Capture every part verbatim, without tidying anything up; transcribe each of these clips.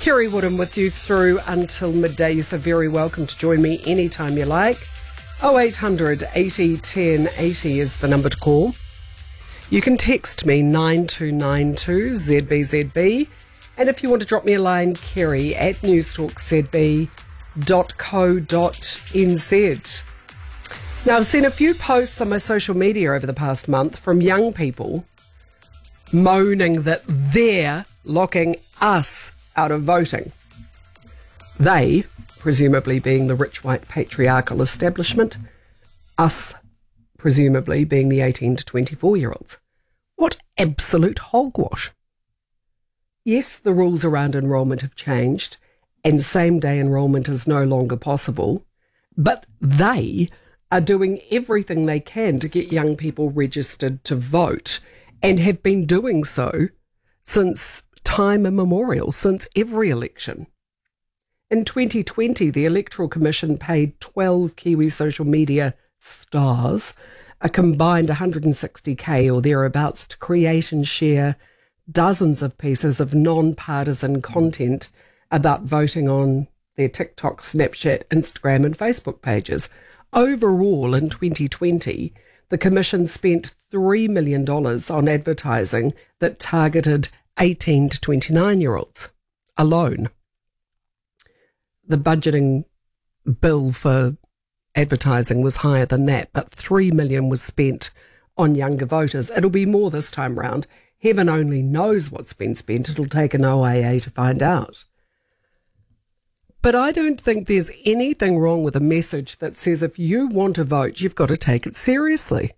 Kerry Woodham with you through until midday. You're so very welcome to join me anytime you like. oh eight hundred eighty ten eighty is the number to call. You can text me nine two nine two Z B Z B. And if you want to drop me a line, Kerry at newstalk z b dot co dot n z. Now, I've seen a few posts on my social media over the past month from young people moaning that they're locking us out of voting. They, presumably being the rich white patriarchal establishment, us, presumably being the eighteen to twenty-four-year-olds. What absolute hogwash. Yes, the rules around enrolment have changed and same-day enrolment is no longer possible, but they are doing everything they can to get young people registered to vote and have been doing so since time immemorial, since every election. In twenty twenty, the Electoral Commission paid twelve Kiwi social media stars a combined one hundred sixty thousand or thereabouts to create and share dozens of pieces of non-partisan content about voting on their TikTok, Snapchat, Instagram and Facebook pages. Overall, in twenty twenty, the Commission spent three million dollars on advertising that targeted eighteen to twenty-nine-year-olds alone. The budgeting bill for advertising was higher than that, but three million dollars was spent on younger voters. It'll be more this time round. Heaven only knows what's been spent. It'll take an O A A to find out. But I don't think there's anything wrong with a message that says if you want to vote, you've got to take it seriously.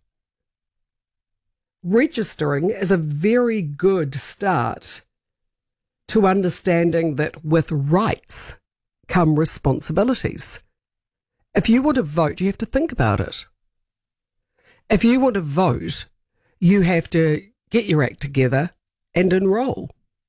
Registering is a very good start to understanding that with rights come responsibilities. If you want to vote, you have to think about it. If you want to vote, you have to get your act together and enrol.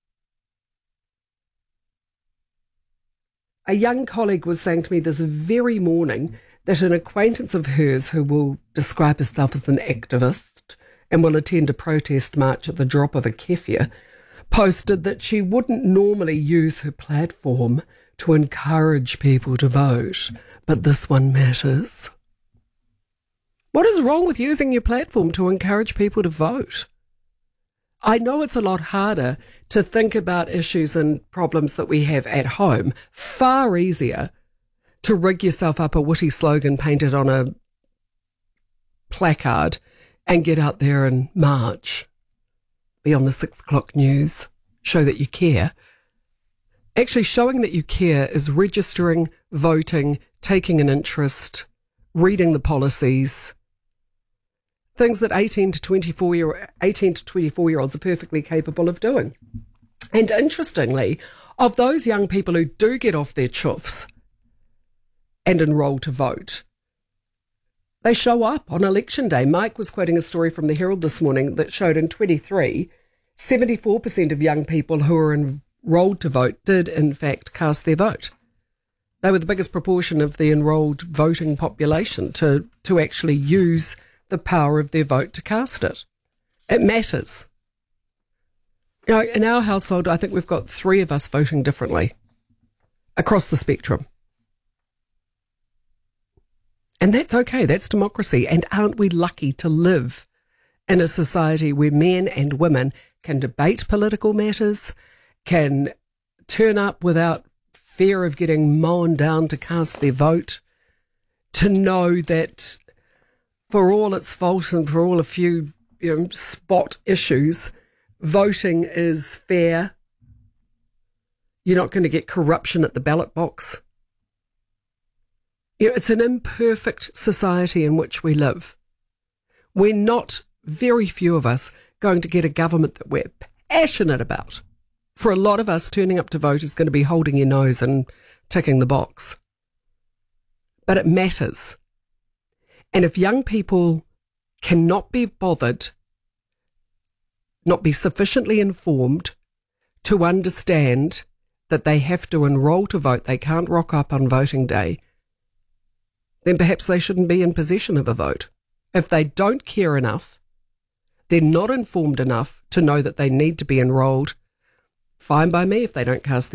A young colleague was saying to me this very morning that an acquaintance of hers who will describe herself as an activist and will attend a protest march at the drop of a keffia posted that she wouldn't normally use her platform to encourage people to vote, but this one matters. What is wrong with using your platform to encourage people to vote? I know it's a lot harder to think about issues and problems that we have at home. Far easier to rig yourself up a witty slogan painted on a placard and get out there and march. Be on the six o'clock news. Show that you care. Actually, showing that you care is registering, voting, taking an interest, reading the policies. Things that eighteen to twenty-four year eighteen to twenty-four year olds are perfectly capable of doing. And interestingly, of those young people who do get off their chuffs and enrol to vote, they show up on election day. Mike was quoting a story from the Herald this morning that showed in twenty-three, seventy-four percent of young people who were enrolled to vote did in fact cast their vote. They were the biggest proportion of the enrolled voting population to, to actually use the power of their vote to cast it. It matters. You know, in our household, I think we've got three of us voting differently across the spectrum. And that's okay. That's democracy. And aren't we lucky to live in a society where men and women can debate political matters, can turn up without fear of getting mown down to cast their vote, to know that for all its faults and for all a few you know, spot issues, voting is fair. You're not going to get corruption at the ballot box. You know, it's an imperfect society in which we live. We're not, very few of us, going to get a government that we're passionate about. For a lot of us, turning up to vote is going to be holding your nose and ticking the box. But it matters. And if young people cannot be bothered, not be sufficiently informed to understand that they have to enrol to vote, they can't rock up on voting day, then perhaps they shouldn't be in possession of a vote. If they don't care enough, they're not informed enough to know that they need to be enrolled, fine by me if they don't cast